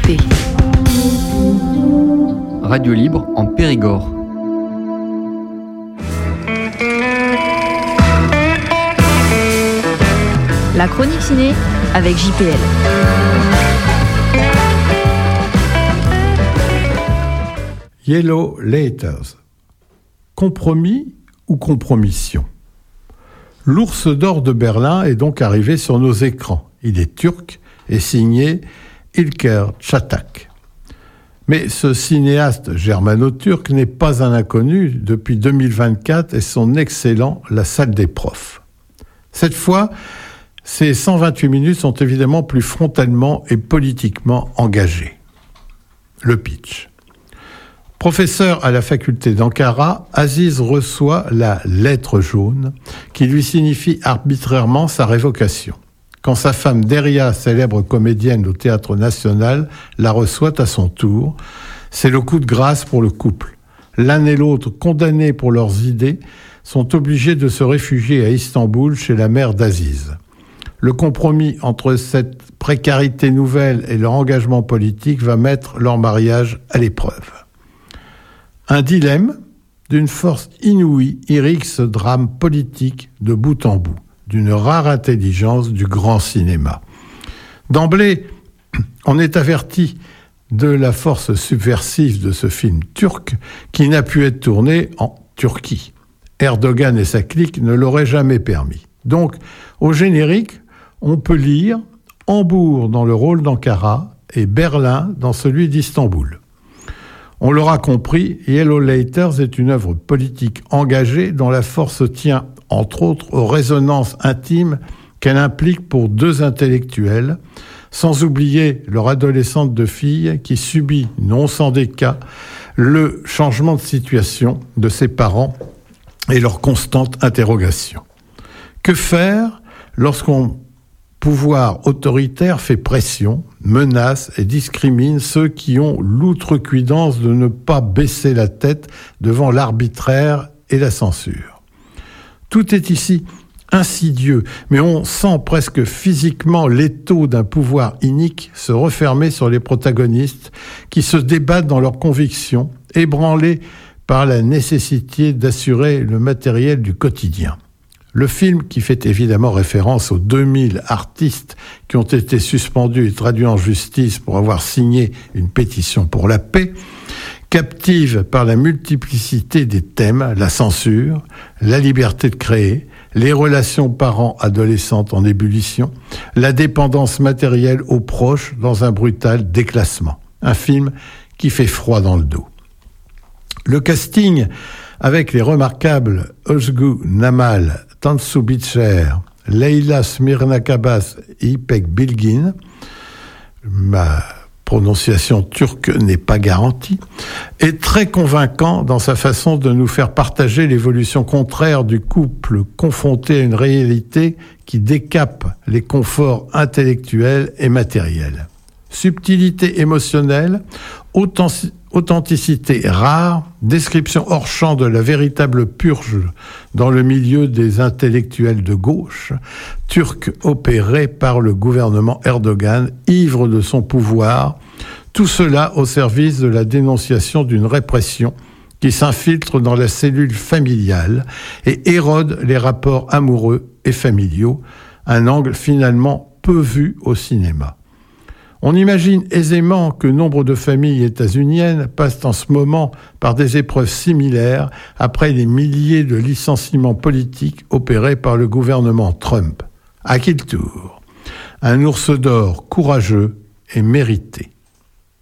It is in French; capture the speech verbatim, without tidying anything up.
écoutez Radio Libre en Périgord. La chronique ciné avec J P L. Yellow Letters. Compromis ou compromission? L'Ours d'or de Berlin est donc arrivé sur nos écrans. Il est turc et signé İlker Çatak. Mais ce cinéaste germano-turc n'est pas un inconnu depuis deux mille vingt-quatre et son excellent La Salle des Profs. Cette fois, ces cent vingt-huit minutes sont évidemment plus frontalement et politiquement engagées. Le pitch. Professeur à la faculté d'Ankara, Aziz reçoit la lettre jaune qui lui signifie arbitrairement sa révocation. Quand sa femme Deria, célèbre comédienne au Théâtre National, la reçoit à son tour, c'est le coup de grâce pour le couple. L'un et l'autre, condamnés pour leurs idées, sont obligés de se réfugier à Istanbul chez la mère d'Aziz. Le compromis entre cette précarité nouvelle et leur engagement politique va mettre leur mariage à l'épreuve. Un dilemme d'une force inouïe irrigue ce drame politique de bout en bout, d'une rare intelligence du grand cinéma. D'emblée, on est averti de la force subversive de ce film turc qui n'a pu être tourné en Turquie. Erdogan et sa clique ne l'auraient jamais permis. Donc, au générique, on peut lire Hambourg dans le rôle d'Ankara et Berlin dans celui d'Istanbul. On l'aura compris, Yellow Letters est une œuvre politique engagée dont la force tient, entre autres, aux résonances intimes qu'elle implique pour deux intellectuels, sans oublier leur adolescente de fille qui subit, non sans des cas, le changement de situation de ses parents et leur constante interrogation. Que faire lorsqu'on pouvoir autoritaire fait pression, menace et discrimine ceux qui ont l'outrecuidance de ne pas baisser la tête devant l'arbitraire et la censure. Tout est ici insidieux, mais on sent presque physiquement l'étau d'un pouvoir inique se refermer sur les protagonistes qui se débattent dans leurs convictions, ébranlés par la nécessité d'assurer le matériel du quotidien. Le film, qui fait évidemment référence aux deux mille artistes qui ont été suspendus et traduits en justice pour avoir signé une pétition pour la paix, captive par la multiplicité des thèmes, la censure, la liberté de créer, les relations parents-adolescentes en ébullition, la dépendance matérielle aux proches dans un brutal déclassement. Un film qui fait froid dans le dos. Le casting, avec les remarquables Özgü Namal, Tansu Biçer, Leyla Smirnakabas et İpek Bilgin, ma prononciation turque n'est pas garantie, est très convaincant dans sa façon de nous faire partager l'évolution contraire du couple confronté à une réalité qui décape les conforts intellectuels et matériels. Subtilité émotionnelle, authenticité, Authenticité rare, description hors champ de la véritable purge dans le milieu des intellectuels de gauche, turcs opérés par le gouvernement Erdogan, ivre de son pouvoir, tout cela au service de la dénonciation d'une répression qui s'infiltre dans la cellule familiale et érode les rapports amoureux et familiaux, un angle finalement peu vu au cinéma. On imagine aisément que nombre de familles états-uniennes passent en ce moment par des épreuves similaires après les milliers de licenciements politiques opérés par le gouvernement Trump. À qui le tour ? Un ours d'or courageux et mérité.